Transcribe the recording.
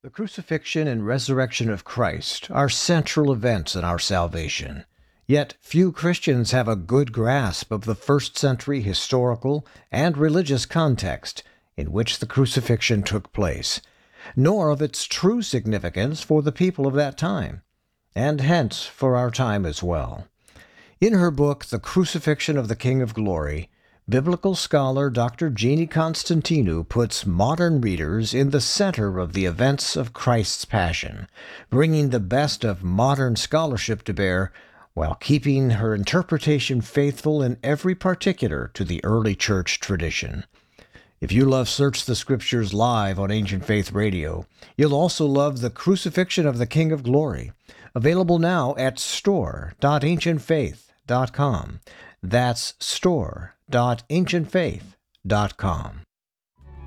The crucifixion and resurrection of Christ are central events in our salvation. Yet few Christians have a good grasp of the first-century historical and religious context in which the crucifixion took place, nor of its true significance for the people of that time, and hence for our time as well. In her book, The Crucifixion of the King of Glory, biblical scholar Dr. Jeannie Constantinou puts modern readers in the center of the events of Christ's Passion, bringing the best of modern scholarship to bear while keeping her interpretation faithful in every particular to the early church tradition. If you love Search the Scriptures live on Ancient Faith Radio, you'll also love The Crucifixion of the King of Glory, available now at store.ancientfaith.com. That's store.ancientfaith.com.